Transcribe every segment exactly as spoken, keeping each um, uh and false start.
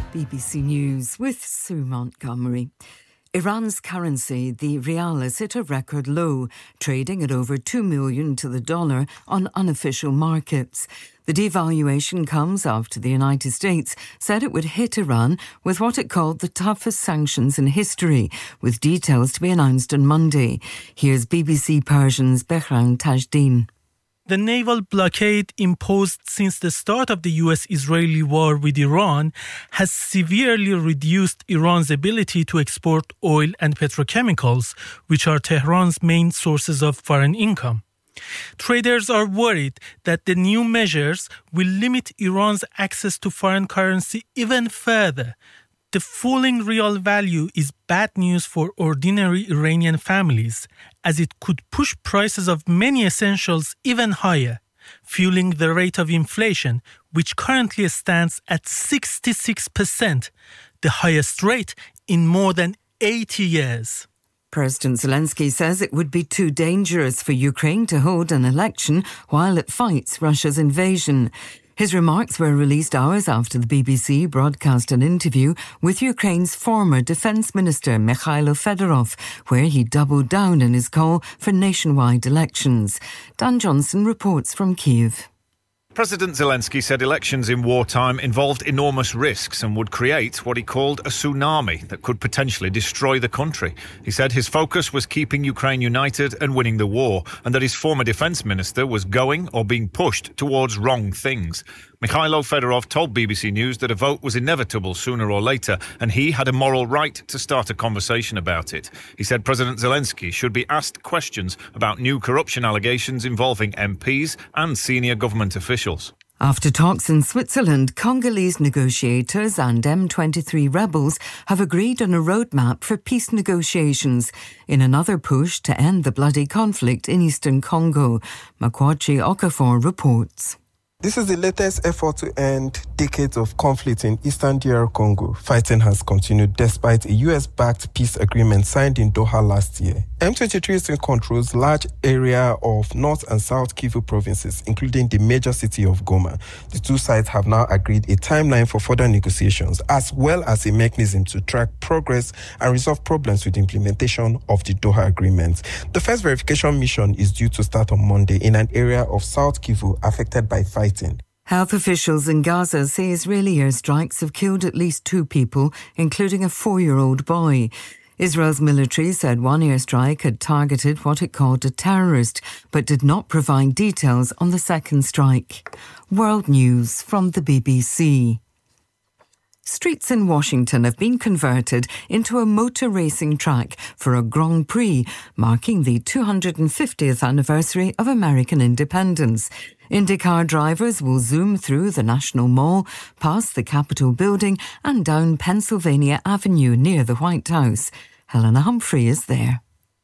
B B C News with Sue Montgomery. Iran's currency, the rial, has hit a record low, trading at over two million to the dollar on unofficial markets. The devaluation comes after the United States said it would hit Iran with what it called the toughest sanctions in history, with details to be announced on Monday. Here's B B C Persian's Behram Tajdin. The naval blockade imposed since the start of the U S-Israeli war with Iran has severely reduced Iran's ability to export oil and petrochemicals, which are Tehran's main sources of foreign income. Traders are worried that the new measures will limit Iran's access to foreign currency even further. The falling real value is bad news for ordinary Iranian families, as it could push prices of many essentials even higher, fueling the rate of inflation, which currently stands at sixty-six percent, the highest rate in more than eighty years. President Zelensky says it would be too dangerous for Ukraine to hold an election while it fights Russia's invasion. His remarks were released hours after the B B C broadcast an interview with Ukraine's former Defence Minister Mikhailo Fedorov, where he doubled down in his call for nationwide elections. Dan Johnson reports from Kyiv. President Zelensky said elections in wartime involved enormous risks and would create what he called a tsunami that could potentially destroy the country. He said his focus was keeping Ukraine united and winning the war, and that his former defence minister was going or being pushed towards wrong things. Mikhailo Fedorov told B B C News that a vote was inevitable sooner or later, and he had a moral right to start a conversation about it. He said President Zelensky should be asked questions about new corruption allegations involving M Ps and senior government officials. After talks in Switzerland, Congolese negotiators and M twenty-three rebels have agreed on a roadmap for peace negotiations in another push to end the bloody conflict in eastern Congo. Makwachi Okafor reports. This is the latest effort to end decades of conflict in eastern D R Congo. Fighting has continued despite a U S-backed peace agreement signed in Doha last year. M twenty-three still controls large area of North and South Kivu provinces, including the major city of Goma. The two sides have now agreed a timeline for further negotiations, as well as a mechanism to track progress and resolve problems with the implementation of the Doha agreement. The first verification mission is due to start on Monday in an area of South Kivu affected by fighting. Health officials in Gaza say Israeli airstrikes have killed at least two people, including a four-year-old boy. Israel's military said one airstrike had targeted what it called a terrorist, but did not provide details on the second strike. World News from the B B C. Streets in Washington have been converted into a motor racing track for a Grand Prix, marking the two hundred fiftieth anniversary of American independence. IndyCar drivers will zoom through the National Mall, past the Capitol building and down Pennsylvania Avenue near the White House. Helena Humphrey is there.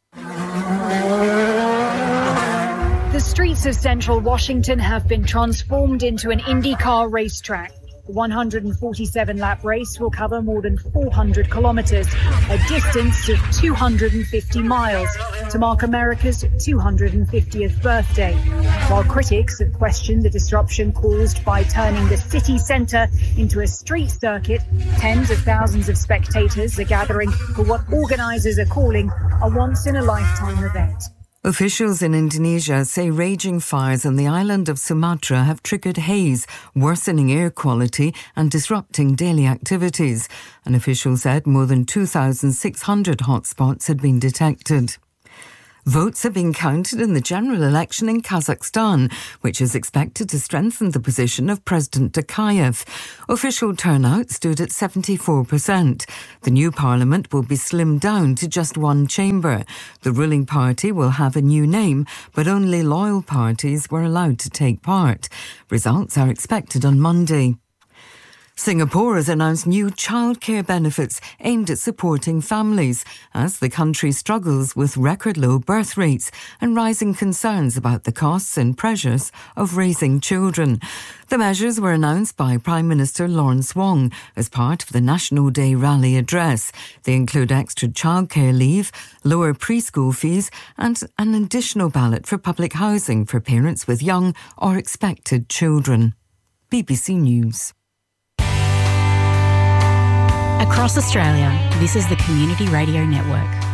The streets of central Washington have been transformed into an IndyCar racetrack. The one hundred forty-seven lap race will cover more than four hundred kilometres, a distance of two hundred fifty miles, to mark America's two hundred fiftieth birthday. While critics have questioned the disruption caused by turning the city centre into a street circuit, tens of thousands of spectators are gathering for what organisers are calling a once-in-a-lifetime event. Officials in Indonesia say raging fires on the island of Sumatra have triggered haze, worsening air quality and disrupting daily activities. An official said more than two thousand six hundred hotspots had been detected. Votes are being counted in the general election in Kazakhstan, which is expected to strengthen the position of President Tokayev. Official turnout stood at seventy-four percent. The new parliament will be slimmed down to just one chamber. The ruling party will have a new name, but only loyal parties were allowed to take part. Results are expected on Monday. Singapore has announced new childcare benefits aimed at supporting families as the country struggles with record low birth rates and rising concerns about the costs and pressures of raising children. The measures were announced by Prime Minister Lawrence Wong as part of the National Day rally address. They include extra childcare leave, lower preschool fees and an additional ballot for public housing for parents with young or expected children. B B C News. Across Australia, this is the Community Radio Network.